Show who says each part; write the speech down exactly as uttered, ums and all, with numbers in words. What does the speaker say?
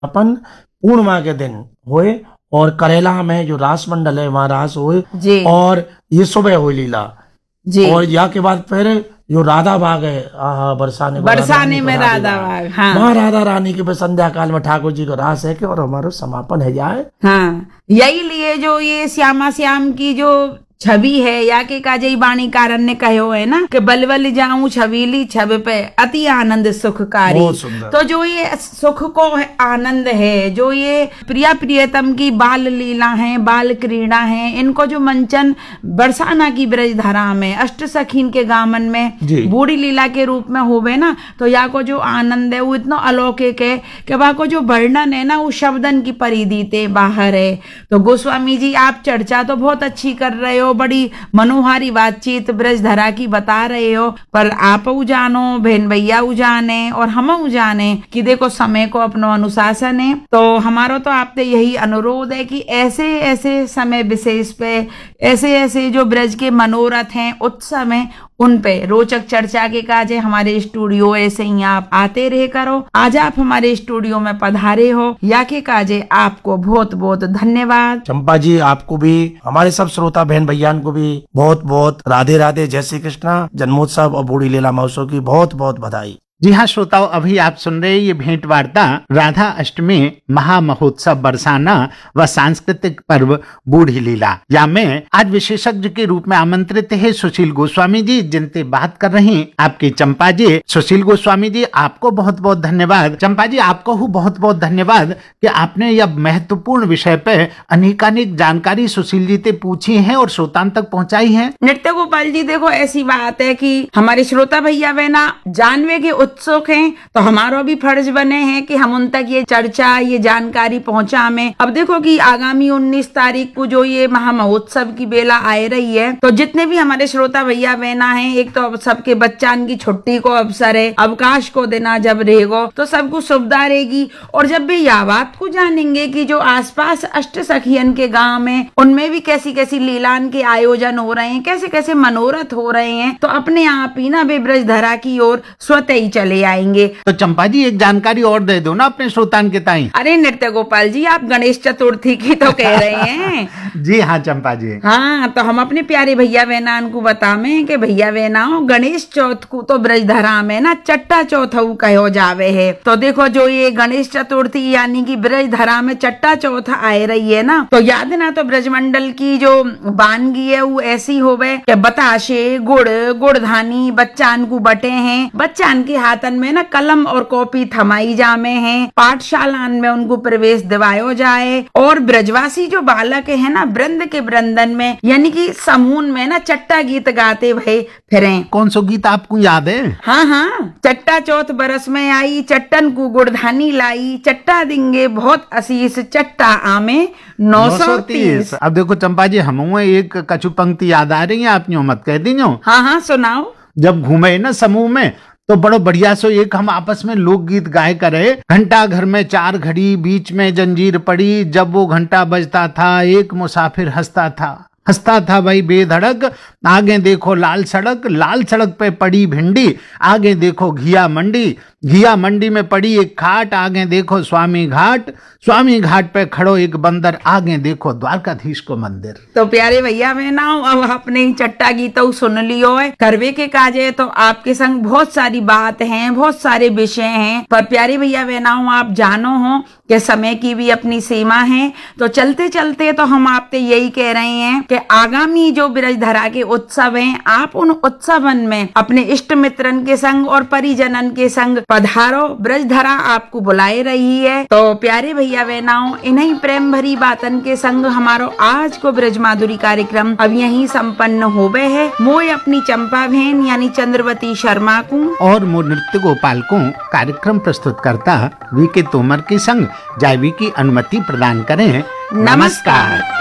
Speaker 1: अपन पूर्णिमा के दिन हुए और करेला में जो रास मंडल है वहाँ रास हुए
Speaker 2: जी
Speaker 1: और ये सुबह हुई लीला
Speaker 2: जी
Speaker 1: और या के बाद फिर जो राधा बाग है आहा, बरसाने में
Speaker 2: बरसाने में
Speaker 1: राधा
Speaker 2: राधा बाग, हाँ
Speaker 1: वहाँ राधा रानी के पे संध्या काल में ठाकुर जी का रास है कि और हमारा समापन है जाए।
Speaker 2: हाँ यही लिए जो ये श्यामा श्याम की जो छवि है या के काजई बाणी कारण ने कहो है ना कि बलबल जाऊं छबीली छब पे अति आनंद सुखकारी।
Speaker 1: बहुत सुंदर।
Speaker 2: तो जो ये सुख को है, आनंद है, जो ये प्रिया प्रियतम की बाल लीला है, बाल क्रीड़ा है, इनको जो मंचन बरसाना की ब्रजधारा में अष्ट सखीन के गामन में
Speaker 1: जी।
Speaker 2: बूढ़ी लीला के रूप में होवे ना, तो या को जो आनंद है वो इतना अलौकिक है कि वह को जो वर्णन है ना वो शब्दन की परिधीते बाहर है। तो गोस्वामी जी आप चर्चा तो बहुत अच्छी कर रहे हो, बड़ी मनोहारी बातचीत ब्रजधरा की बता रहे हो, पर आप जानो बहन भैया जाने और हम जाने कि देखो समय को अपनो अनुशासन है। तो हमारा तो आपसे यही अनुरोध है कि ऐसे ऐसे समय विशेष पे ऐसे ऐसे जो ब्रज के मनोरथ हैं उत्सव हैं उन पे रोचक चर्चा के काज हमारे स्टूडियो ऐसे ही आप आते रहे करो। आज आप हमारे स्टूडियो में पधारे हो या के काजे आपको बहुत बहुत धन्यवाद।
Speaker 1: चंपा जी आपको भी, हमारे सब श्रोता बहन भैया को भी बहुत बहुत राधे राधे, जय श्री कृष्णा। जन्मोत्सव और बूढ़ी लीला महोत्सव की बहुत बहुत बधाई।
Speaker 3: जी हाँ श्रोताओं, अभी आप सुन रहे ये भेंट वार्ता राधा अष्टमी महामहोत्सव बरसाना व सांस्कृतिक पर्व बूढ़ी लीला, या मैं आज विशेषज्ञ के रूप में आमंत्रित है सुशील गोस्वामी जी, जिनसे बात कर रही आपकी चंपा जी। सुशील गोस्वामी जी आपको बहुत बहुत धन्यवाद। चंपा जी आपको बहुत बहुत धन्यवाद कि आपने यह महत्वपूर्ण विषय पे अनेकानेक जानकारी सुशील जी से पूछी है और श्रोतान तक पहुँचाई है।
Speaker 2: नृत्य गोपाल जी देखो ऐसी बात है कि हमारे श्रोता भैया बहना जानवे के उत्सुक हैं, तो हमारा भी फर्ज बने हैं कि हम उन तक ये चर्चा ये जानकारी पहुंचा में। अब देखो कि आगामी उन्नीस तारीख को जो ये महामहोत्सव की बेला आ रही है, तो जितने भी हमारे श्रोता भैया बहना हैं, एक तो सबके बच्चान की छुट्टी को अवसर है, अवकाश को देना जब रहेगो तो सबको सुविधा रहेगी। और जब भी यह बात को जानेंगे कि जो आसपास अष्ट सखियन के गांव में उनमें भी कैसी कैसी लीलान के आयोजन हो रहे हैं, कैसे कैसे मनोरथ हो रहे हैं, तो अपने आप ही ना वे ब्रजधरा की ओर स्वतः ही चले आएंगे।
Speaker 3: तो चंपा जी एक जानकारी और दे दो ना अपने श्रोतान के ताई।
Speaker 2: अरे नृत्य गोपाल जी आप गणेश चतुर्थी की तो कह रहे हैं।
Speaker 3: जी हाँ चंपा जी।
Speaker 2: हाँ तो हम अपने प्यारे भैया बहनान को बतावे कि भैया बहनाओ गणेश चौथ को तो ब्रजधरा में ना चट्टा चौथ कहो जावे है। तो देखो जो ये गणेश चतुर्थी यानी कि ब्रजधरा में चट्टा चौथ आए रही है ना, तो याद ना तो ब्रजमंडल की जो वानगी है वो ऐसी होवे कि बताशे गुड़ गुड़धानी बच्चान को बटे हैं, बच्चान के हाथन में ना कलम और कॉपी थमाई जामे हैं, पाठशालान में उनको प्रवेश दिवायो जाए और ब्रजवासी जो बालक है ना वृंद के वृंदन में यानी कि समूह में ना चट्टा गीत गाते भई फिरे।
Speaker 3: कौन सो गीत आपको याद है?
Speaker 2: हाँ हाँ, चट्टा चौथ बरस में आई चट्टन को गुड़धानी लाई, चट्टा दिंगे बहुत असीस चट्टा आमे नौ सौ तीस।
Speaker 3: अब देखो चंपा जी हम एक कछु पंक्ति याद आ रही है, आप यूं मत कह दी।
Speaker 2: हाँ हाँ सुनाओ।
Speaker 3: जब घूमे ना समूह में तो बड़ो बढ़िया सो एक हम आपस में लोकगीत गाए करे। घंटा घर में चार घड़ी बीच में जंजीर पड़ी, जब वो घंटा बजता था एक मुसाफिर हंसता था हंसता था भाई बेधड़क, आगे देखो लाल सड़क लाल सड़क पे पड़ी भिंडी, आगे देखो घिया मंडी घिया मंडी में पड़ी एक खाट, आगे देखो स्वामी घाट स्वामी घाट पे खड़ो एक बंदर, आगे देखो द्वारकाधीश को मंदिर।
Speaker 2: तो प्यारे भैया बहनाओ अब अपने चट्टा गीतों सुन लियो है, करवे के काजे तो आपके संग बहुत सारी बात हैं, बहुत सारे विषय हैं, पर प्यारे भैया बहनाओ आप जानो हो कि समय की भी अपनी सीमा है। तो चलते चलते तो हम आपसे यही कह रहे हैं कि आगामी जो ब्रजधरा के उत्सव हैं, आप उन उत्सवन में अपने इष्ट मित्रन के संग और परिजनन के संग पधारो, ब्रजधरा आपको बुलाए रही है। तो प्यारे भैया बहनाओं इन्हीं प्रेम भरी बातन के संग हमारो आज को ब्रज माधुरी कार्यक्रम अब यहीं संपन्न होवे है। मोय अपनी चंपा बहन यानी चंद्रवती शर्मा को
Speaker 3: और मो नृत्य गोपाल को कार्यक्रम प्रस्तुत करता वी के तोमर के संग जायवी की अनुमति प्रदान करें।
Speaker 2: नमस्कार।